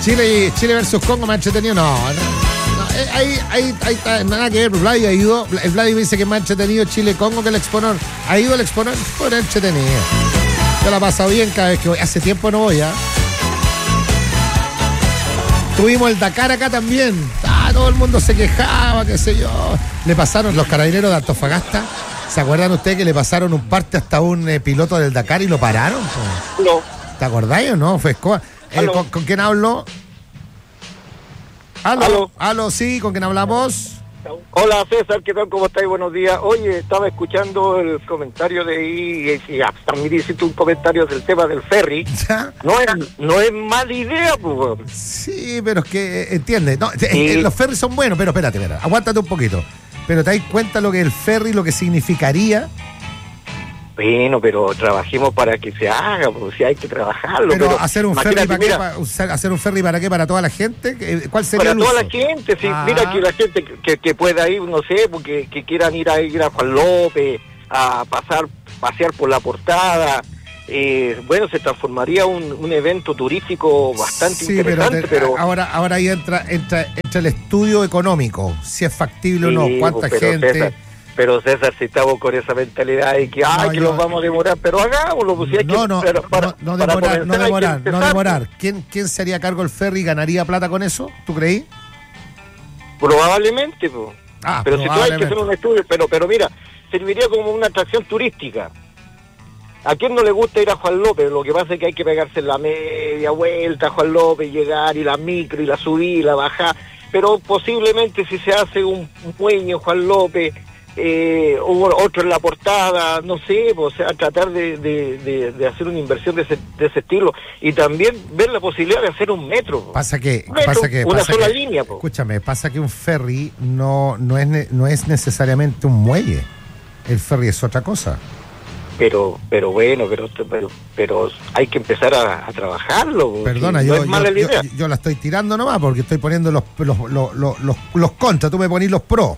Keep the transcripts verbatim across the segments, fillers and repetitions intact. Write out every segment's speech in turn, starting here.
Chile, Chile versus Congo más entretenido, no, no, no eh, ahí, ahí, ahí está, nada que ver, Vladi ha ido, el Vladi dice que es más entretenido Chile-Congo que el Exponor, ha ido el Exponor, fue entretenido, yo la he pasado bien cada vez que voy, hace tiempo no voy, ¿ah? ¿eh? Tuvimos el Dakar acá también, ah, todo el mundo se quejaba, qué sé yo, le pasaron los carabineros de Antofagasta, ¿se acuerdan ustedes que le pasaron un parte hasta un eh, piloto del Dakar y lo pararon? Pues? No. ¿Te acordáis o no? Fue escoba. Eh, ¿con, ¿Con quién hablo? ¿Aló? ¿Aló? ¿Aló? Sí, ¿con quién hablamos? Hola César, ¿qué tal? ¿Cómo estáis? Buenos días. Oye, estaba escuchando el comentario de ahí y ah, también hiciste un comentario del tema del ferry. ¿Ya? No es, no es mala idea, pues. Sí, pero es que, entiende, no, sí. eh, los ferries son buenos, pero espérate, espérate, aguántate un poquito. Pero te das cuenta lo que el ferry, lo que significaría. Bueno, pero trabajemos para que se haga, pues si hay que trabajarlo. Pero, pero hacer un ferry para qué, para, hacer un ferry para qué, para toda la gente, ¿cuál sería para el uso? Toda la gente, sí, ah. Mira que la gente que, que pueda ir, no sé, porque que quieran ir a ir a Juan López, a pasar, pasear por la Portada. Eh, bueno, se transformaría un, un evento turístico bastante sí, interesante, pero, te, pero ahora ahora ahí entra, entra entra el estudio económico, si es factible sí, o no, cuánta pero gente. César, pero César, si estamos con esa mentalidad de que, ay, no, que yo, nos vamos a demorar, pero hagámoslo, pues si hay no, que no, para, para, no, no para demorar, no demorar, que no demorar. ¿Quién, quién se haría cargo del ferry y ganaría plata con eso? ¿Tú creí? Probablemente, pues. Ah, pero si tú hay que hacer un estudio, pero, pero mira, serviría como una atracción turística. ¿A quién no le gusta ir a Juan López? Lo que pasa es que hay que pegarse la media vuelta a Juan López, llegar y la micro y la subir y la bajar. Pero posiblemente si se hace un muelle Juan López, eh, o otro en la Portada, no sé, o sea, tratar de, de, de, de hacer una inversión de ese, de ese estilo. Y también ver la posibilidad de hacer un metro. Pasa que, metro, pasa que una pasa sola que, línea. Po. Escúchame, pasa que un ferry no, no, es, no es necesariamente un muelle. El ferry es otra cosa. Pero, pero bueno, pero, pero, pero hay que empezar a, a trabajarlo. Perdona, no yo, es mala yo, la idea. Yo, yo la estoy tirando nomás porque estoy poniendo los los, los, los, los, los contras, tú me ponís los pros.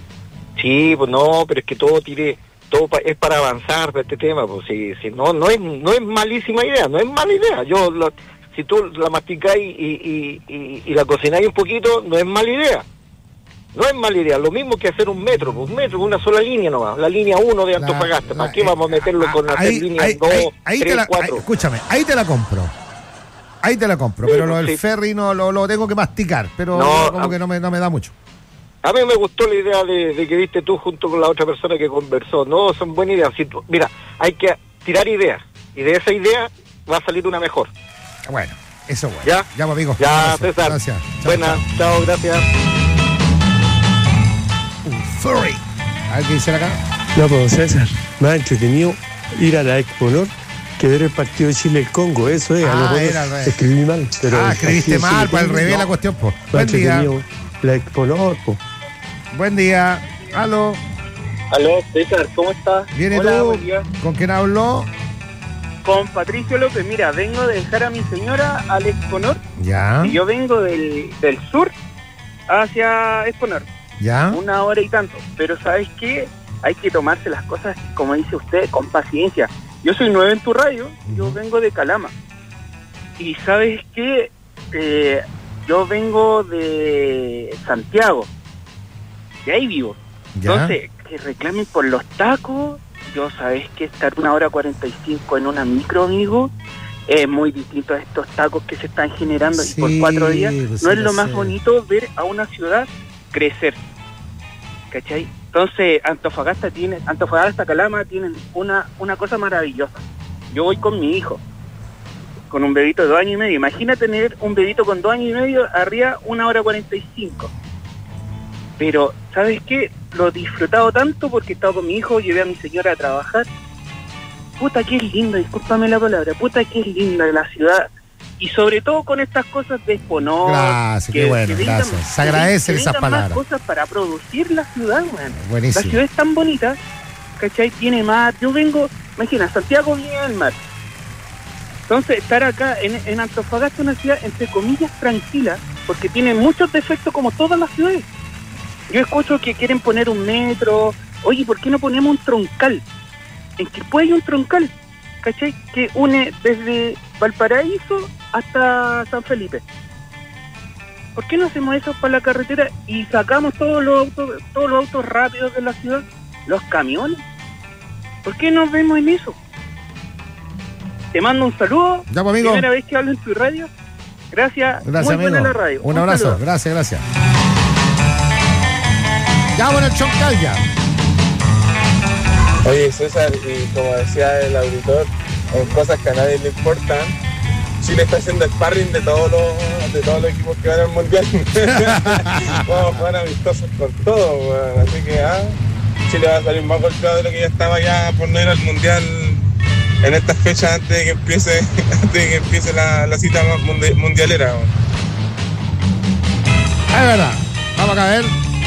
Sí, pues no, pero es que todo tire, todo pa, es para avanzar para este tema, pues si, si no, no es, no es malísima idea, no es mala idea. Yo, lo, si tú la masticáis y, y, y, y la cocináis un poquito, no es mala idea. No es mala idea, lo mismo que hacer un metro, un metro, una sola línea nomás, la línea uno de Antofagasta. ¿Para qué vamos a meterlo con las líneas dos, tres, cuatro? Escúchame, ahí te la compro. Ahí te la compro, sí, pero lo del sí. ferry no lo, lo tengo que masticar, pero no, como a, que no me, no me da mucho. A mí me gustó la idea de, de que viste tú junto con la otra persona que conversó. No, son buenas ideas. Si tú, mira, hay que tirar ideas, y de esa idea va a salir una mejor. Bueno, eso bueno. ¿Ya? Ya, amigos. Ya, César. Gracias. Buenas, chao, gracias. Ferry. A ver qué dice acá. No, pues César, más entretenido ir a la Exponor que ver el partido de Chile-Congo, eso es. Ah, a lo era, mejor escribí mal. Pero ah, escribiste mal, para el revés no, la cuestión, pues. Buen día. La Exponor, pues. Buen día. Aló. Aló, César, ¿cómo estás? Viene tú. ¿Con quién habló? Con Patricio López. Mira, vengo de dejar a mi señora al Exponor. Ya. Y yo vengo del, del sur hacia Exponor. ¿Ya? Una hora y tanto, pero ¿sabes qué? Hay que tomarse las cosas, como dice usted, con paciencia. Yo soy nuevo en tu radio, uh-huh. Yo vengo de Calama. Y ¿sabes qué? Eh, yo vengo de Santiago. De ahí vivo. ¿Ya? Entonces, que reclamen por los tacos. Yo, ¿sabes qué? Estar una hora cuarenta y cinco en una micro, amigo, es muy distinto a estos tacos que se están generando sí, y por cuatro días. Pues no sí, es lo más sé. bonito ver a una ciudad crecer, ¿cachai? Entonces Antofagasta tiene, Antofagasta, Calama tienen una, una cosa maravillosa. Yo voy con mi hijo, con un bebito de dos años y medio. Imagina tener un bebito con dos años y medio arriba una hora cuarenta y cinco. Pero, ¿sabes qué? Lo he disfrutado tanto porque he estado con mi hijo, llevé a mi señora a trabajar. Puta que es linda, discúlpame la palabra, puta que es linda la ciudad. Y sobre todo con estas cosas de Exponor. Gracias, que, qué bueno, que gracias. Vengan, se agradecen esas palabras. Más cosas para producir la ciudad, man. Buenísimo. La ciudad es tan bonita, ¿cachai? Tiene mar. Yo vengo, imagina, Santiago viene al mar. Entonces, estar acá en, en Antofagasta, una ciudad, entre comillas, tranquila, porque tiene muchos defectos como todas las ciudades. Yo escucho que quieren poner un metro. Oye, ¿por qué no ponemos un troncal? En Quilpué hay un troncal, ¿cachai? Que une desde Valparaíso hasta San Felipe. ¿Por qué no hacemos eso para la carretera y sacamos todos los autos, todos los autos rápidos de la ciudad? Los camiones. ¿Por qué nos vemos en eso? Te mando un saludo. Ya, pues, amigo. Primera vez que hablo en tu radio. Gracias. Gracias, muy amigo. buena la radio. Un, un abrazo. saludo. Gracias, gracias. Ya, bueno, el Choncal ya. Oye, César, y como decía el auditor, en cosas que a nadie le importan, Chile está haciendo sparring de todos los de todos los equipos que van al mundial. Vamos a jugar amistosos con todo, bueno. Así que ah, Chile va a salir más golpeado de lo que ya estaba ya por no ir al mundial en estas fechas antes de que empiece, antes de que empiece la, la cita mundi- mundialera. Bueno. Es verdad. Vamos a ver.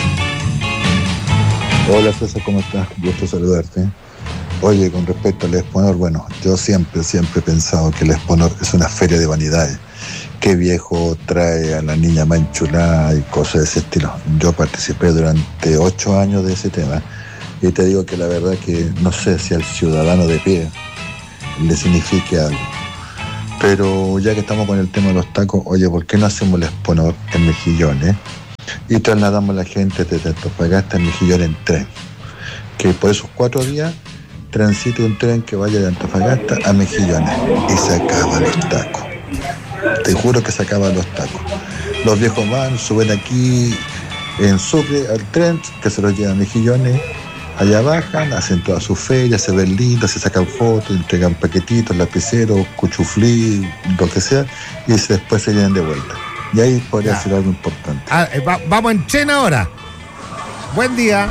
Hola César, ¿cómo estás? Gusto saludarte. Oye, con respecto al Exponor, bueno, yo siempre, siempre he pensado que el Exponor es una feria de vanidades. Qué viejo trae a la niña más enchulada y cosas de ese estilo. Yo participé durante ocho años de ese tema y te digo que la verdad que no sé si al ciudadano de pie le signifique algo. Pero ya que estamos con el tema de los tacos, oye, ¿por qué no hacemos el Exponor en Mejillones y trasladamos a la gente desde Antofagasta en Mejillones en tren? Que por esos cuatro días transite un tren que vaya de Antofagasta a Mejillones y se acaban los tacos. Te juro que se acaban los tacos. Los viejos van, suben aquí en Sucre al tren que se los lleva a Mejillones, allá bajan, hacen toda su feria, se ven lindas, se sacan fotos, entregan paquetitos, lapiceros, cuchuflí, lo que sea, y después se vienen de vuelta. Y ahí podría ya ser algo importante. Ah, eh, va, vamos en Chen ahora. Buen día.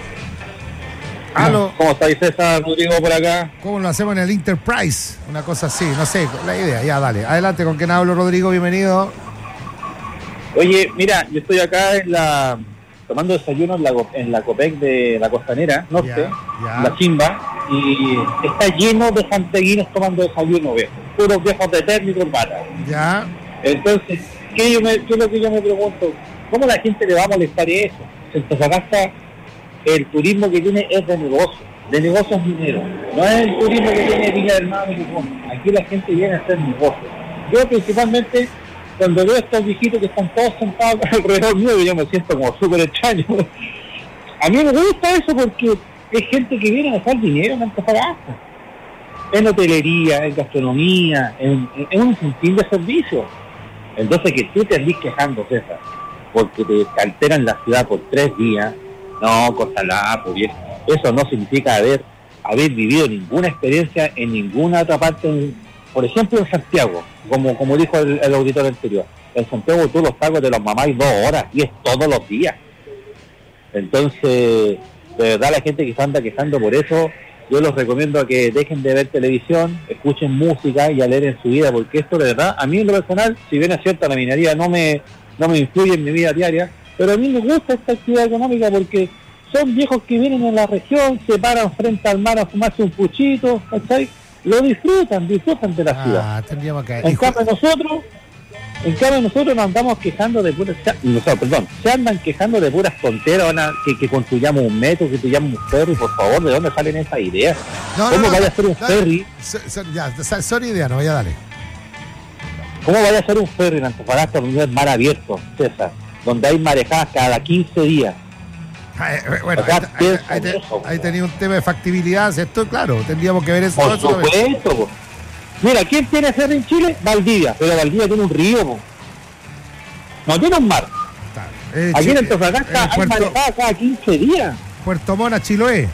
Aló. ¿Cómo estáis, César? Rodrigo por acá. ¿Cómo lo hacemos en el Enterprise? Una cosa así, no sé, la idea. Ya, dale. Adelante, ¿con quién hablo, Rodrigo? Bienvenido. Oye, mira, yo estoy acá en la tomando desayuno en la, en la Copec de la Costanera Norte, Ya, ya. la Chimba, y está lleno de santiaguinos tomando desayuno, viejo. Puros viejos de terno y corbata. Ya. Entonces, ¿qué, yo me, ¿qué es lo que yo me pregunto? ¿Cómo a la gente le va a molestar eso? Antofagasta, el turismo que tiene es de negocio, de negocios mineros. No es el turismo que tiene Villa del Mar. Aquí la gente viene a hacer negocios. Yo principalmente, cuando veo a estos viejitos que están todos sentados alrededor mío, yo me siento como súper extraño. A mí me gusta eso porque es gente que viene a hacer dinero en Antofagasta. En hotelería, en gastronomía, en, en un sinfín de servicios. Entonces que tú te andes quejando, César, porque te alteran la ciudad por tres días, no, cosa la, pues bien. Eso no significa haber, haber vivido ninguna experiencia en ninguna otra parte, en, por ejemplo en Santiago, como, como dijo el, el auditor anterior. En Santiago tú los tacos de los mamáis dos horas y es todos los días. Entonces, de verdad la gente que se anda quejando por eso, yo los recomiendo a que dejen de ver televisión, escuchen música y a leer en su vida, porque esto de verdad, a mí en lo personal, si bien es cierto, la minería no me, no me influye en mi vida diaria, pero a mí me gusta esta actividad económica porque son viejos que vienen en la región, se paran frente al mar a fumarse un puchito, ¿cachai? Lo disfrutan, disfrutan de la Ah, ciudad. tendríamos que... En cambio nosotros, en cambio nosotros nos andamos quejando de puras, no, perdón, se andan quejando de puras tonteras, van a, que, que construyamos un metro, que construyamos un ferry, por favor, ¿de dónde salen esas ideas? No, ¿Cómo no, no, vaya a ser un no, ferry? so- so- ya, so- son ideas, no, ya dale. ¿Cómo vaya a ser un ferry en Antofagasta donde es mar abierto, César? Donde hay marejadas cada quince días. Ah, eh, bueno, Acá ahí, ahí, pienso ahí en te- eso, ahí tenía un tema de factibilidad, esto, claro, tendríamos que ver eso. Por eso lo- supuesto, po. Mira, ¿quién tiene ferry en Chile? Valdivia, pero Valdivia tiene un río, po. No tiene un mar. Eh, Aquí Chi- en Antofagasta eh, hay Puerto, marejadas cada quince días. Puerto Mona, Chiloé.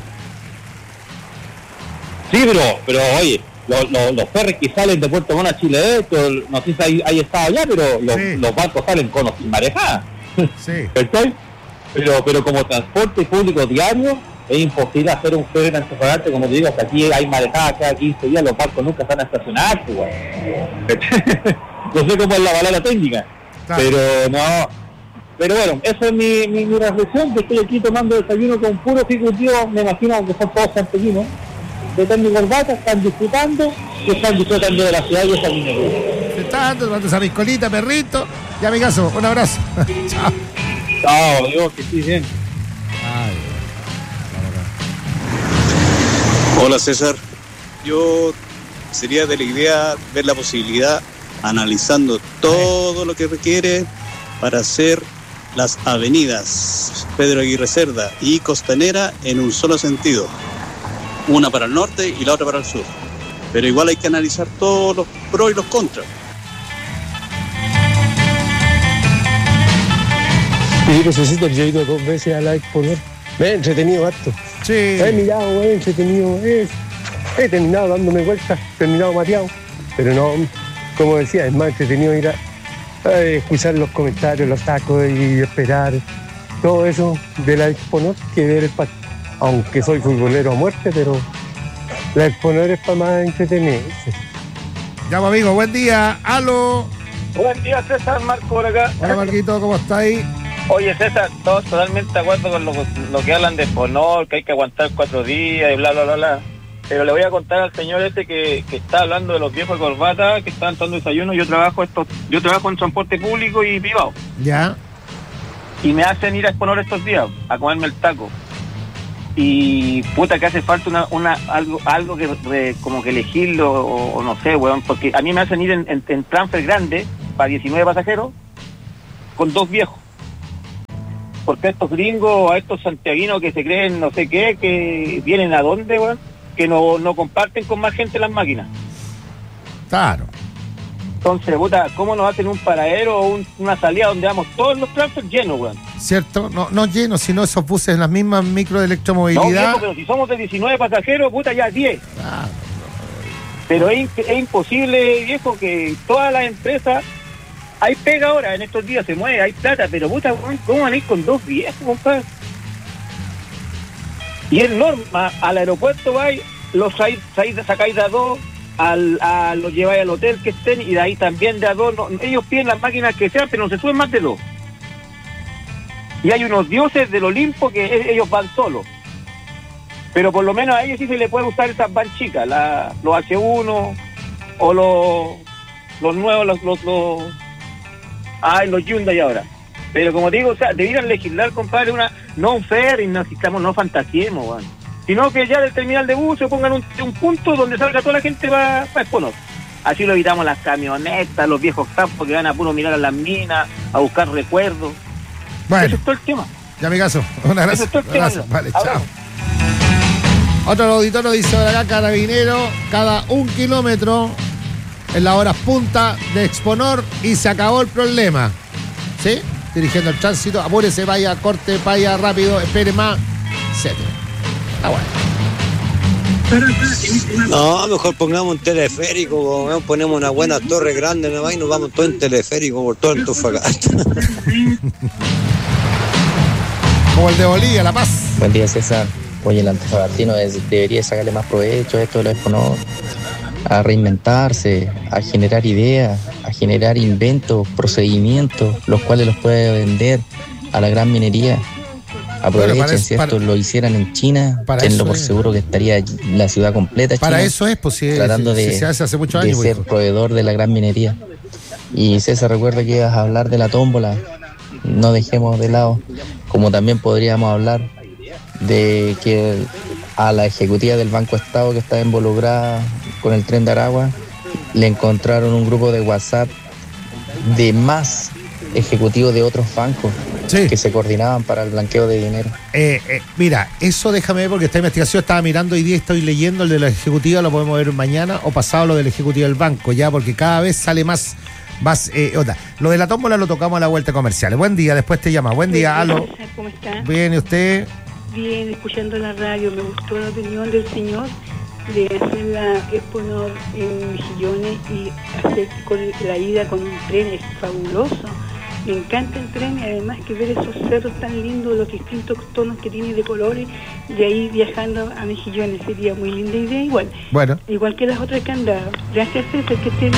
Sí, pero, pero oye, lo, lo, los ferries que salen de Puerto Montt a Chile, esto, no sé si hay, hay estado allá, pero los, Sí. los barcos salen con o sin marejada. Sí. ¿Cachai? Pero, pero como transporte público diario, es imposible hacer un ferry en Antofagasta, como te digo, hasta aquí hay marejadas cada quince días, los barcos nunca van a estacionar, pues, güey. ¿Cachai? No sé cómo es la balada técnica, Claro. pero no. Pero bueno, esa es mi, mi, mi reflexión, que estoy aquí tomando desayuno con puro ejecutivo, me imagino que son todos santellinos, de técnico corbata, están disfrutando, y están disfrutando de la ciudad y esa minería. Te está dando, tomando esa piscolita, perrito. Ya, mi caso, un abrazo. Chao. Chao, Dios, que estés bien. Ay, Hola César, yo sería de la idea ver la posibilidad, analizando todo lo que requiere, para hacer las avenidas Pedro Aguirre Cerda y Costanera en un solo sentido, una para el norte y la otra para el sur, pero igual hay que analizar todos los pros y los contras. Sí, necesito, yo he ido dos veces a la Exponor. Me he entretenido harto. Sí. He mirado, he entretenido. He, he terminado dándome vueltas, terminado mareado. Pero no, como decía, es más entretenido ir a, a escuchar los comentarios, los tacos y esperar todo eso de la Exponor que ver el partido. Aunque soy futbolero a muerte, pero la Exponor es para más entretenerse. Ya, pues, amigo, buen día. Aló. Buen día, César, Marco por acá. Hola, Marquito, ¿cómo estáis? Oye, César, todos totalmente de acuerdo con lo, lo que hablan de Exponor, que hay que aguantar cuatro días y bla, bla, bla, bla. Pero le voy a contar al señor este que, que está hablando de los viejos de corbata, que están dando desayuno. Yo trabajo esto, yo trabajo en transporte público y privado. Ya. Y me hacen ir a Exponor estos días, a comerme el taco. Y puta que hace falta una, una algo algo que de, como que elegirlo o, o no sé, weón, porque a mí me hacen ir en, en, en transfer grande para diecinueve pasajeros con dos viejos. Porque a estos gringos, a estos santiaguinos que se creen no sé qué, que vienen a dónde, weón, que no, no comparten con más gente las máquinas. Claro. Entonces, puta, ¿cómo nos hacen un paradero o un, una salida donde vamos todos los transfers llenos, weón? ¿Cierto? No, no llenos, sino esos buses en las mismas micro de electromovilidad. No, viejo, pero si somos de diecinueve pasajeros, puta, ya diez. Claro. Pero es, es imposible, viejo, que todas las empresas... Hay pega ahora, en estos días se mueve, hay plata, pero puta, ¿cómo van a ir con dos viejos, compadre? Y es norma, al aeropuerto vais, los sacáis de a dos, al, a, los lleváis al hotel que estén, y de ahí también de a dos, no, ellos piden las máquinas que sean, pero no se suben más de dos. Y hay unos dioses del Olimpo que es, ellos van solos. Pero por lo menos a ellos sí se les puede usar esas van chicas, la, los hache uno, o los, los nuevos, los... los, los Ay, los Hyundai ahora. Pero como digo, o sea, debieran legislar, compadre, una no un ferry, no necesitamos, no fantasiemos, weón. Sino que ya del terminal de bus se pongan un, un punto donde salga toda la gente para pa Exponor. Así lo evitamos las camionetas, los viejos campos que van a puro mirar a las minas, a buscar recuerdos. Bueno. Eso es todo el tema. Ya, mi caso. Un abrazo. Eso es todo el Un tema. abrazo. Vale, Ahora. chao. Otro auditorio dice por acá, carabinero, cada un kilómetro en las horas punta de Exponor y se acabó el problema. ¿Sí? Dirigiendo el tránsito, apúrese, vaya, corte, vaya, rápido, espere más, etcétera. Ah, bueno. No, mejor pongamos un teleférico, weón, ponemos una buena torre grande nomás y nos vamos todos en teleférico por todo Antofagasta. Como el de Bolivia, La Paz. Buen día, César. Oye, el antofagastino es, debería sacarle más provecho a esto de los Exponor, a reinventarse, a generar ideas, a generar inventos, procedimientos, los cuales los puede vender a la gran minería. Aprovechen, bueno, si esto para, lo hicieran en China, tenlo por es. seguro que estaría la ciudad completa para China, eso es posible, tratando si, de, si se hace hace muchos de años, ser hijo. proveedor de la gran minería. Y César, recuerda que ibas a hablar de la tómbola, no dejemos de lado, como también podríamos hablar de que a la ejecutiva del Banco Estado que está involucrada con el Tren de Aragua le encontraron un grupo de WhatsApp de más ejecutivos de otros bancos, sí, que se coordinaban para el blanqueo de dinero. Eh, eh, mira, eso déjame ver porque esta investigación estaba mirando hoy día, estoy leyendo el de la ejecutiva, lo podemos ver mañana o pasado lo del ejecutivo del banco, ya, porque cada vez sale más, más eh, otra. Lo de la tómbola lo tocamos a la vuelta comercial. Buen día, después te llama. Buen día, aló. ¿Cómo está? Bien, ¿y usted? Bien, escuchando la radio, me gustó la opinión del señor de hacer la Exponor en Mejillones y hacer con la ida con un tren, es fabuloso. Me encanta el tren y además que ver esos cerros tan lindos, los distintos tonos que tiene de colores, de ahí viajando a Mejillones sería muy linda idea igual. Bueno. Igual que las otras que han dado. Gracias, César, que esté bien.